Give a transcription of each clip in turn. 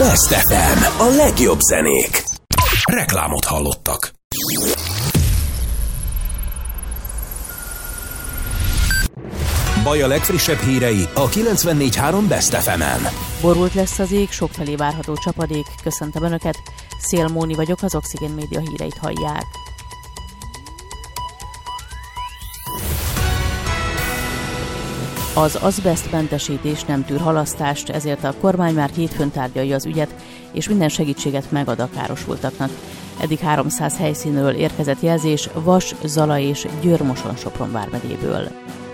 Best FM, a legjobb zenék. Reklámot hallottak. Baj a legfrissebb hírei a 94.3 Best FM-en. Borult lesz az ég, sokfelé várható csapadék. Köszöntöm Önöket, Szél Móni vagyok, az Oxygen Média híreit hallják. Az azbesztmentesítés nem tűr halasztást, ezért a kormány már hétfőn tárgyalja az ügyet, és minden segítséget megad a károsultaknak. Eddig 300 helyszínről érkezett jelzés Vas, Zala és Győr-Moson-Sopron vármegyéből.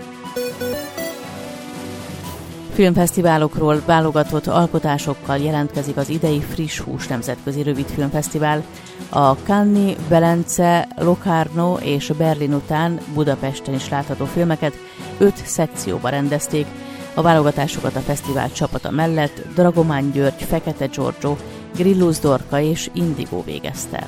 Filmfesztiválokról válogatott alkotásokkal jelentkezik az idei Friss Hús nemzetközi rövidfilmfesztivál. A Cannes, Velence, Locarno és Berlin után Budapesten is látható filmeket 5 szekcióba rendezték. A válogatásokat a fesztivál csapata mellett Dragomán György, Fekete Giorgio, Grillus Dorka és Indigo végezte.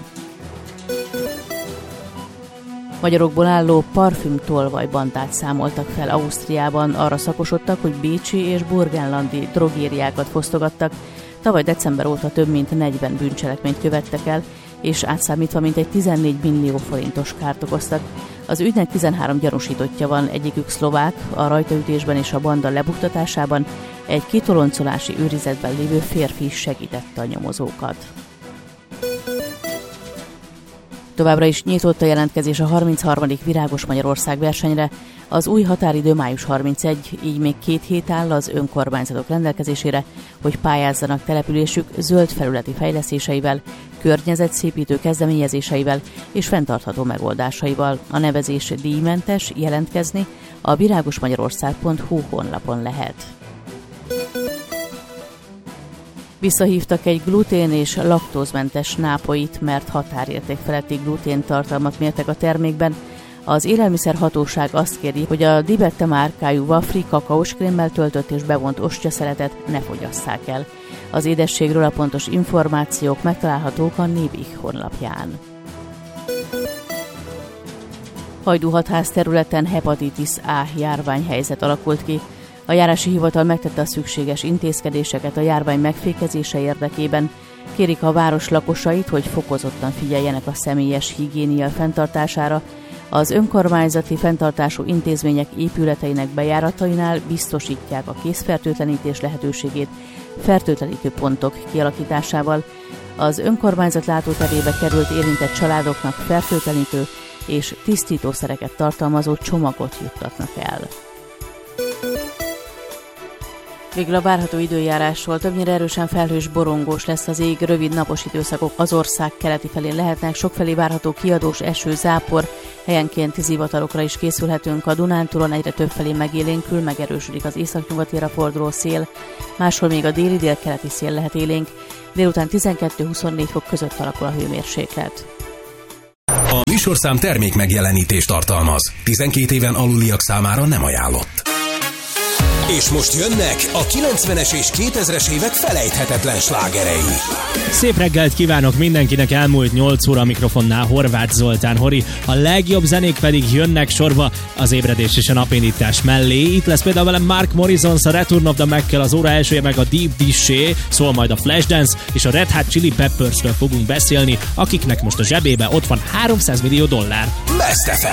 Magyarokból álló parfümtolvaj bandát számoltak fel Ausztriában, arra szakosodtak, hogy bécsi és burgenlandi drogériákat fosztogattak. Tavaly december óta több mint 40 bűncselekményt követtek el, és átszámítva mintegy 14 millió forintos kárt okoztak. Az ügynek 13 gyanúsítottja van, egyikük szlovák, a rajtaütésben és a banda lebuktatásában egy kitoloncolási őrizetben lévő férfi segítette a nyomozókat. Továbbra is nyitott a jelentkezés a 33. Virágos Magyarország versenyre. Az új határidő május 31, így még 2 hét áll az önkormányzatok rendelkezésére, hogy pályázzanak településük zöld felületi fejlesztéseivel, környezetszépítő kezdeményezéseivel és fenntartható megoldásaival. A nevezés díjmentes, jelentkezni a viragosmagyarország.hu honlapon lehet. Visszahívtak egy glutén- és laktózmentes nápoit, mert határérték feletti gluténtartalmat mértek a termékben. Az élelmiszerhatóság azt kéri, hogy a Dibette márkájú wafri kakaóskrémmel töltött és bevont ostyaszeletet ne fogyasszák el. Az édességről a pontos információk megtalálhatók a Nébih honlapján. Hajdúhatház területen hepatitis A járványhelyzet alakult ki. A járási hivatal megtette a szükséges intézkedéseket a járvány megfékezése érdekében. Kérik a város lakosait, hogy fokozottan figyeljenek a személyes higiénia fenntartására. Az önkormányzati fenntartású intézmények épületeinek bejáratainál biztosítják a kézfertőtlenítés lehetőségét fertőtlenítő pontok kialakításával. Az önkormányzat látóterébe került érintett családoknak fertőtlenítő és tisztítószereket tartalmazó csomagot juttatnak el. Végül a várható időjárásról: többnyire erősen felhős, borongós lesz az ég, rövid napos időszakok az ország keleti felén lehetnek, sokfelé várható kiadós eső, zápor, helyenként zivatarokra is készülhetünk. A Dunántúlon egyre többfelé megélénkül, megerősödik az északnyugatira forduló szél, máshol még a déli-délkeleti szél lehet élénk, délután 12-24 fok között alakul a hőmérséklet. A műsorszám termék megjelenítést tartalmaz. 12 éven aluliak számára nem ajánlott. És most jönnek a 90-es és 2000-es évek felejthetetlen slágerei. Szép reggelt kívánok mindenkinek, elmúlt 8 óra a mikrofonnál Horváth Zoltán Hori. A legjobb zenék pedig jönnek sorba az ébredés és a napindítás mellé. Itt lesz például velem Mark Morrison's a Return of the Mac-kel, az óra elsője meg a Deep Dish-é, szól majd a Flashdance, és a Red Hot Chili Peppersről fogunk beszélni, akiknek most a zsebébe ott van $300 millió. Best FM.